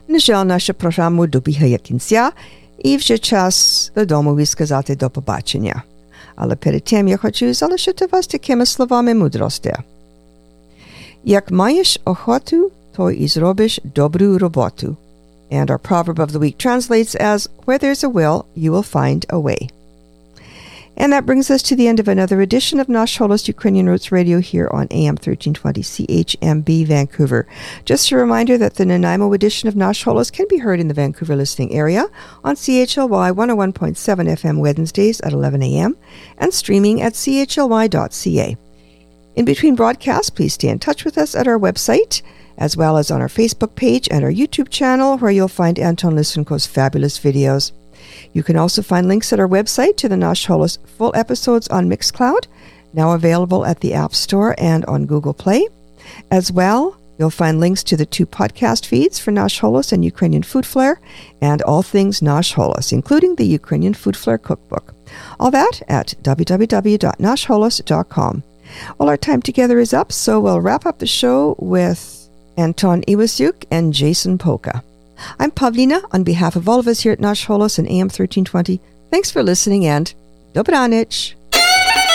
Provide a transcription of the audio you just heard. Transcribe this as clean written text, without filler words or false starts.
На жаль, нашу програму добігає кінця, і вже час додому сказати до побачення. Але перед тим я хочу залишити вас такими словами мудрості. Як маєш охоту, то і зробиш добру роботу. And our proverb of the week translates as, where there's a will, you will find a way. And that brings us to the end of another edition of Nash Holos Ukrainian Roots Radio here on AM 1320 CHMB Vancouver. Just a reminder that the Nanaimo edition of Nash Holos can be heard in the Vancouver listening area on CHLY 101.7 FM Wednesdays at 11 a.m. and streaming at chly.ca. In between broadcasts, please stay in touch with us at our website, as well as on our Facebook page and our YouTube channel, where you'll find Anton Lisenko's fabulous videos. You can also find links at our website to the Nash Holos full episodes on Mixcloud, now available at the App Store and on Google Play. As well, you'll find links to the 2 podcast feeds for Nash Holos and Ukrainian Food Flair, and all things Nash Holos, including the Ukrainian Food Flair cookbook. All that at www.nashholos.com. Well, our time together is up, so we'll wrap up the show with Anton Iwasyuk and Jason Polka. I'm Pavlina, on behalf of all of us here at Nash Holos and AM 1320. Thanks for listening, and dobranoc.